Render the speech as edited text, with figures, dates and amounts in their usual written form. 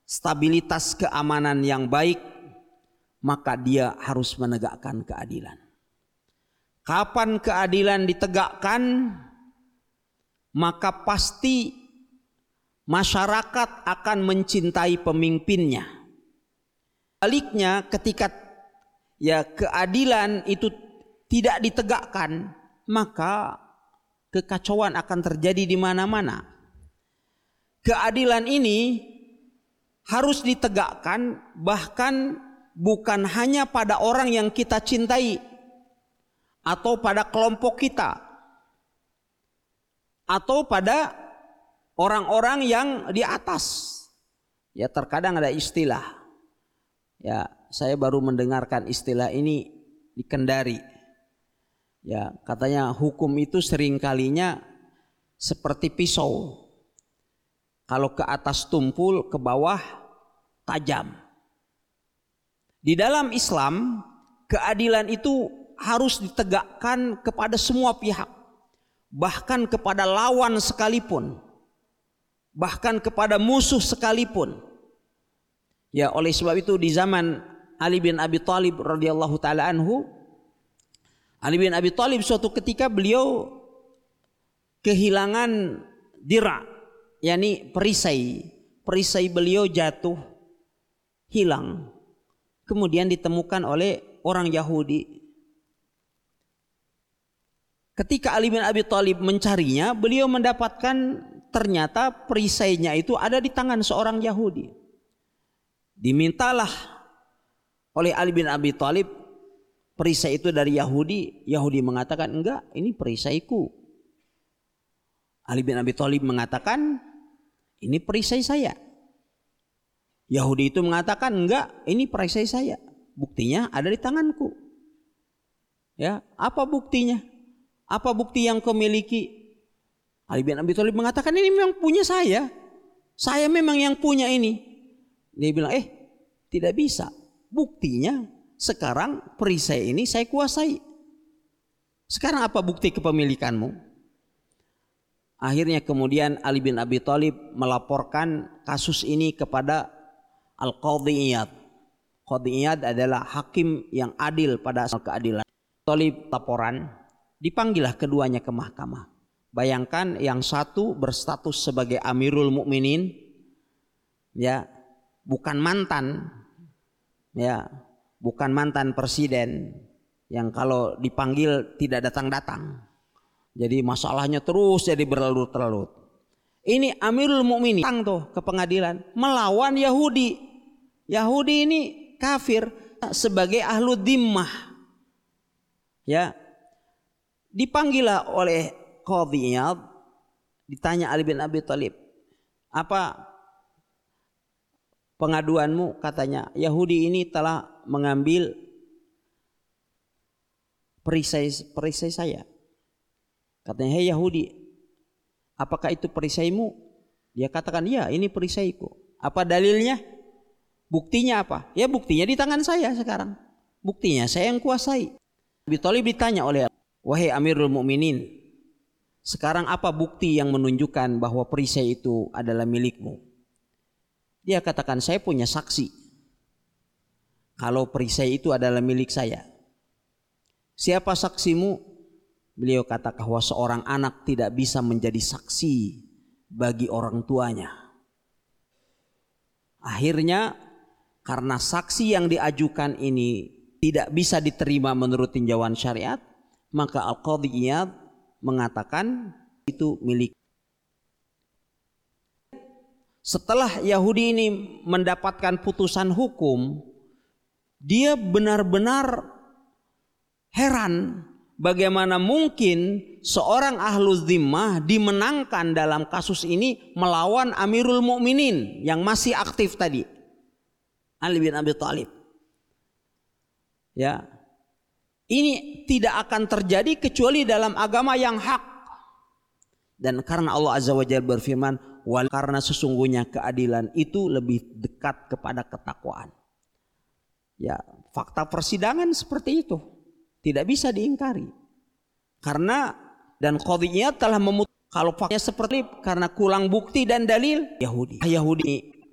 stabilitas keamanan yang baik, maka dia harus menegakkan keadilan. Kapan keadilan ditegakkan, maka pasti masyarakat akan mencintai pemimpinnya. Baliknya, ketika keadilan itu tidak ditegakkan, maka kekacauan akan terjadi di mana-mana. Keadilan ini harus ditegakkan, bahkan bukan hanya pada orang yang kita cintai atau pada kelompok kita atau pada orang-orang yang di atas. Ya, terkadang ada istilah. Ya, saya baru mendengarkan istilah ini di Kendari. Ya, katanya hukum itu seringkalinya seperti pisau. Kalau ke atas tumpul, ke bawah tajam. Di dalam Islam, keadilan itu harus ditegakkan kepada semua pihak. Bahkan kepada lawan sekalipun. Bahkan kepada musuh sekalipun. Ya, oleh sebab itu di zaman Ali bin Abi Thalib radhiyallahu taala anhu, Ali bin Abi Thalib suatu ketika beliau kehilangan dira', yakni perisai. Perisai beliau jatuh, hilang. Kemudian ditemukan oleh orang Yahudi. Ketika Ali bin Abi Thalib mencarinya, beliau mendapatkan ternyata perisainya itu ada di tangan seorang Yahudi. Dimintalah oleh Ali bin Abi Thalib perisai itu dari Yahudi. Yahudi mengatakan, enggak, ini perisaiku. Ali bin Abi Thalib mengatakan, ini perisai saya. Yahudi itu mengatakan, enggak, ini perisai saya. Buktinya ada di tanganku. Ya, apa buktinya? Apa bukti yang kau miliki? Ali bin Abi Thalib mengatakan, ini memang punya saya. Saya memang yang punya ini. Dia bilang, tidak bisa. Buktinya sekarang perisai ini saya kuasai. Sekarang apa bukti kepemilikanmu? Akhirnya kemudian Ali bin Abi Thalib melaporkan kasus ini kepada Al-Qadhi Iyad. Qadhi Iyad adalah hakim yang adil pada asal keadilan. Thalib laporan, dipanggillah keduanya ke mahkamah. Bayangkan yang satu berstatus sebagai Amirul Mukminin, ya, bukan mantan, ya, bukan mantan presiden yang kalau dipanggil tidak datang-datang. Jadi masalahnya terus jadi berlarut-larut. Ini Amirul Mukminin datang tuh ke pengadilan melawan Yahudi. Yahudi ini kafir sebagai ahlu dhimmah. Ya. Dipanggillah oleh Qadhi Iyad, ditanya Ali bin Abi Thalib, apa pengaduanmu? Katanya, Yahudi ini telah mengambil perisai saya. Katanya, hei Yahudi, apakah itu perisaimu? Dia katakan, ya, ini perisaiku. Apa dalilnya? Buktinya apa? Ya, buktinya di tangan saya sekarang. Buktinya saya yang kuasai. Abi Thalib ditanya oleh, wahai Amirul Mukminin, sekarang apa bukti yang menunjukkan bahwa perisai itu adalah milikmu? Dia katakan, saya punya saksi kalau perisai itu adalah milik saya. Siapa saksimu? Beliau kata bahwa seorang anak tidak bisa menjadi saksi bagi orang tuanya. Akhirnya karena saksi yang diajukan ini tidak bisa diterima menurut tinjauan syariat, maka Al-Qadhi Iyad mengatakan itu milik. Setelah Yahudi ini mendapatkan putusan hukum, dia benar-benar heran bagaimana mungkin seorang ahlu dhimmah dimenangkan dalam kasus ini melawan Amirul Mukminin yang masih aktif tadi, Ali bin Abi Thalib. Ya, ini tidak akan terjadi kecuali dalam agama yang hak. Dan karena Allah Azza wa Jalla berfirman, karena sesungguhnya keadilan itu lebih dekat kepada ketakwaan. Ya, fakta persidangan seperti itu tidak bisa diingkari. Karena dan Qadhi Iyad telah memutuskan kalau faktanya seperti karena kurang bukti dan dalil, Yahudi